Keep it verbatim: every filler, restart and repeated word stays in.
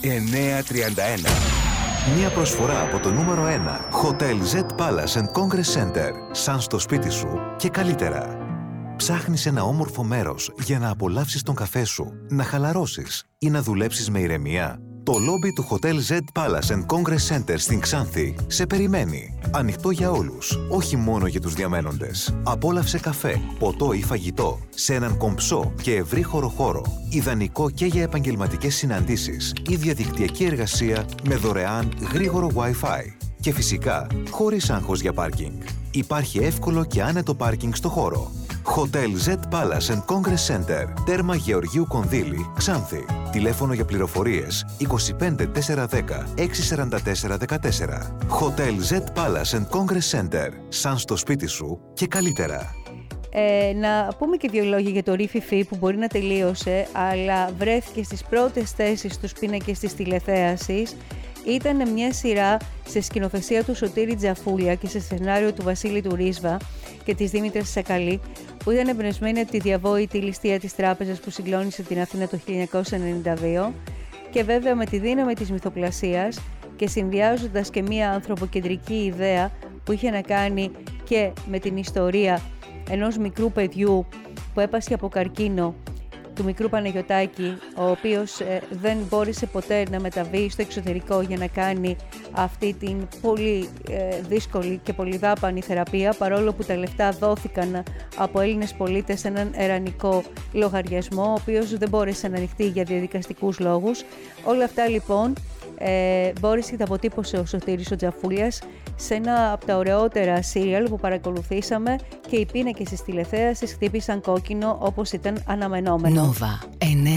εννιακόσια τριάντα ένα. Μια προσφορά από το νούμερο ένα Hotel Z Palace and Congress Center. Σαν στο σπίτι σου και καλύτερα. Ψάχνεις ένα όμορφο μέρος για να απολαύσεις τον καφέ σου, να χαλαρώσεις ή να δουλέψεις με ηρεμία? Το λόμπι του Hotel Z Palace and Congress Center στην Ξάνθη σε περιμένει. Ανοιχτό για όλους, όχι μόνο για τους διαμένοντες. Απόλαυσε καφέ, ποτό ή φαγητό σε έναν κομψό και ευρύχωρο χώρο. Ιδανικό και για επαγγελματικές συναντήσεις ή διαδικτυακή εργασία με δωρεάν γρήγορο Wi-Fi. Και φυσικά, χωρίς άγχος για πάρκινγκ. Υπάρχει εύκολο και άνετο πάρκινγκ στο χώρο. Hotel Z Palace and Congress Center, τέρμα Γεωργίου Κονδύλη, Ξάνθη. Τηλέφωνο για πληροφορίες είκοσι πέντε τετρακόσια δέκα εξακόσια σαράντα τέσσερα δεκατέσσερα. Hotel Z Palace and Congress Center, σαν στο σπίτι σου και καλύτερα. Ε, να πούμε και δύο λόγια για το Re-Fi-Fi που μπορεί να τελείωσε, αλλά βρέθηκε στις πρώτες θέσεις στους πίνακες της τηλεθέασης. Ήταν μια σειρά σε σκηνοθεσία του Σωτήρη Τζαφούλια και σε σενάριο του Βασίλη Τουρίσβα και της Δήμητρας Σακαλή, που ήταν εμπνευσμένη από τη διαβόητη ληστεία της τράπεζας που συγκλώνησε την Αθήνα το χίλια εννιακόσια ενενήντα δύο, και βέβαια με τη δύναμη της μυθοπλασίας και συνδυάζοντας και μια ανθρωποκεντρική ιδέα που είχε να κάνει και με την ιστορία ενός μικρού παιδιού που έπασχε από καρκίνο, του μικρού Παναγιωτάκη, ο οποίος ε, δεν μπόρεσε ποτέ να μεταβεί στο εξωτερικό για να κάνει αυτή την πολύ ε, δύσκολη και πολυδάπανη θεραπεία, παρόλο που τα λεφτά δόθηκαν από Έλληνες πολίτες σε έναν ερανικό λογαριασμό, ο οποίος δεν μπόρεσε να ανοιχτεί για διαδικαστικούς λόγους. Όλα αυτά λοιπόν ε, μπόρεσε και τα αποτύπωσε ο Σωτήρης ο Τζαφούλιας σε ένα από τα ωραιότερα σύριαλ που παρακολουθήσαμε, και οι πίνακες της τηλεθέασης χτύπησαν κόκκινο όπως ήταν αναμενόμενο. Nova.